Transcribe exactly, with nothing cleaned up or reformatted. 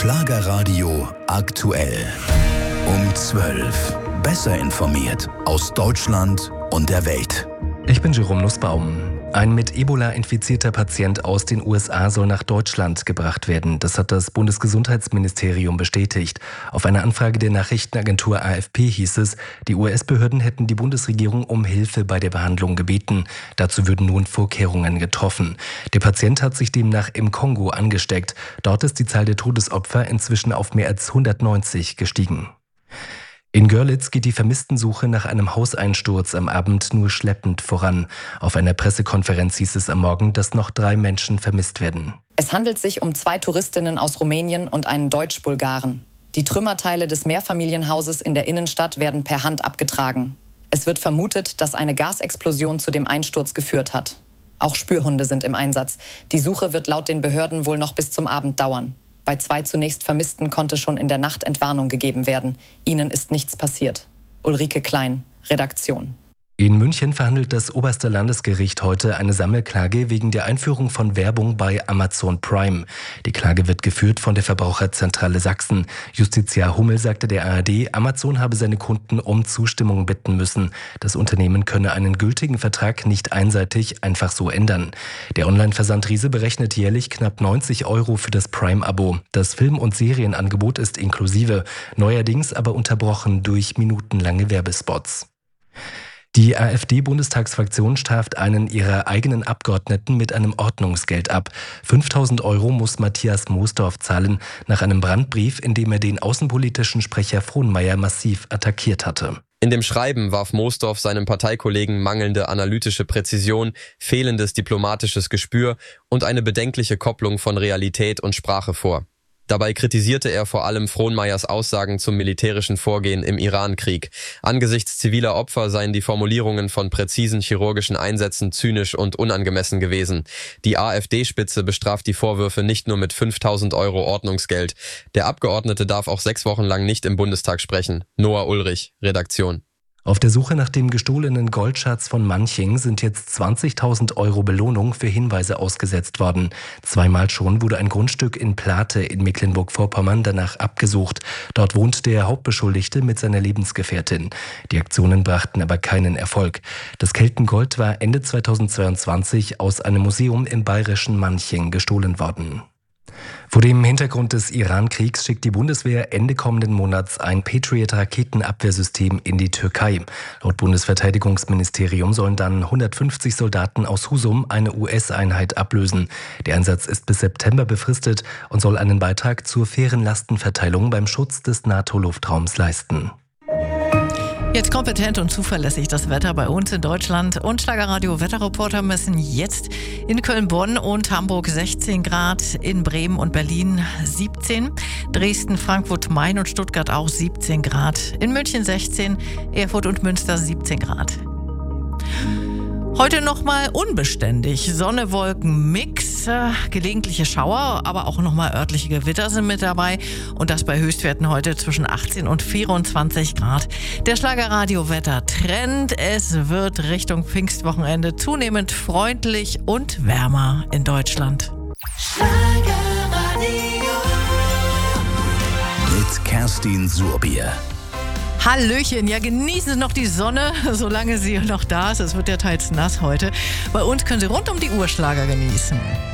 Schlagerradio aktuell. Um zwölf. Besser informiert aus Deutschland und der Welt. Ich bin Jerome Nussbaum. Ein mit Ebola infizierter Patient aus den U S A soll nach Deutschland gebracht werden. Das hat das Bundesgesundheitsministerium bestätigt. Auf eine Anfrage der Nachrichtenagentur A F P hieß es, die U S-Behörden hätten die Bundesregierung um Hilfe bei der Behandlung gebeten. Dazu würden nun Vorkehrungen getroffen. Der Patient hat sich demnach im Kongo angesteckt. Dort ist die Zahl der Todesopfer inzwischen auf mehr als hundertneunzig gestiegen. In Görlitz geht die Vermisstensuche nach einem Hauseinsturz am Abend nur schleppend voran. Auf einer Pressekonferenz hieß es am Morgen, dass noch drei Menschen vermisst werden. Es handelt sich um zwei Touristinnen aus Rumänien und einen Deutsch-Bulgaren. Die Trümmerteile des Mehrfamilienhauses in der Innenstadt werden per Hand abgetragen. Es wird vermutet, dass eine Gasexplosion zu dem Einsturz geführt hat. Auch Spürhunde sind im Einsatz. Die Suche wird laut den Behörden wohl noch bis zum Abend dauern. Bei zwei zunächst Vermissten konnte schon in der Nacht Entwarnung gegeben werden. Ihnen ist nichts passiert. Ulrike Klein, Redaktion. In München verhandelt das oberste Landesgericht heute eine Sammelklage wegen der Einführung von Werbung bei Amazon Prime. Die Klage wird geführt von der Verbraucherzentrale Sachsen. Justiziar Hummel sagte der A R D, Amazon habe seine Kunden um Zustimmung bitten müssen. Das Unternehmen könne einen gültigen Vertrag nicht einseitig einfach so ändern. Der Online-Versandriese berechnet jährlich knapp neunzig Euro für das Prime-Abo. Das Film- und Serienangebot ist inklusive, neuerdings aber unterbrochen durch minutenlange Werbespots. Die AfD-Bundestagsfraktion straft einen ihrer eigenen Abgeordneten mit einem Ordnungsgeld ab. fünftausend Euro muss Matthias Moosdorf zahlen, nach einem Brandbrief, in dem er den außenpolitischen Sprecher Frohnmayer massiv attackiert hatte. In dem Schreiben warf Moosdorf seinem Parteikollegen mangelnde analytische Präzision, fehlendes diplomatisches Gespür und eine bedenkliche Kopplung von Realität und Sprache vor. Dabei kritisierte er vor allem Frohnmayers Aussagen zum militärischen Vorgehen im Iran-Krieg. Angesichts ziviler Opfer seien die Formulierungen von präzisen chirurgischen Einsätzen zynisch und unangemessen gewesen. Die AfD-Spitze bestraft die Vorwürfe nicht nur mit fünftausend Euro Ordnungsgeld. Der Abgeordnete darf auch sechs Wochen lang nicht im Bundestag sprechen. Noah Ulrich, Redaktion. Auf der Suche nach dem gestohlenen Goldschatz von Manching sind jetzt zwanzigtausend Euro Belohnung für Hinweise ausgesetzt worden. Zweimal schon wurde ein Grundstück in Plate in Mecklenburg-Vorpommern danach abgesucht. Dort wohnt der Hauptbeschuldigte mit seiner Lebensgefährtin. Die Aktionen brachten aber keinen Erfolg. Das Keltengold war Ende zweitausendzweiundzwanzig aus einem Museum im bayerischen Manching gestohlen worden. Vor dem Hintergrund des Iran-Kriegs schickt die Bundeswehr Ende kommenden Monats ein Patriot-Raketenabwehrsystem in die Türkei. Laut Bundesverteidigungsministerium sollen dann hundertfünfzig Soldaten aus Husum eine U S-Einheit ablösen. Der Einsatz ist bis September befristet und soll einen Beitrag zur fairen Lastenverteilung beim Schutz des NATO-Luftraums leisten. Jetzt kompetent und zuverlässig das Wetter bei uns in Deutschland. Und Schlagerradio-Wetterreporter messen jetzt in Köln, Bonn und Hamburg sechzehn Grad, in Bremen und Berlin siebzehn, Dresden, Frankfurt, Main und Stuttgart auch siebzehn Grad, in München sechzehn, Erfurt und Münster siebzehn Grad. Heute nochmal unbeständig. Sonne, Wolken, Mix, äh, gelegentliche Schauer, aber auch nochmal örtliche Gewitter sind mit dabei. Und das bei Höchstwerten heute zwischen achtzehn und vierundzwanzig Grad. Der Schlagerradio-Wetter-Trend. Es wird Richtung Pfingstwochenende zunehmend freundlich und wärmer in Deutschland. Schlagerradio mit Kerstin Surbier. Hallöchen, ja, genießen Sie noch die Sonne, solange sie noch da ist. Es wird ja teils nass heute. Bei uns können Sie rund um die Uhr Schlager genießen.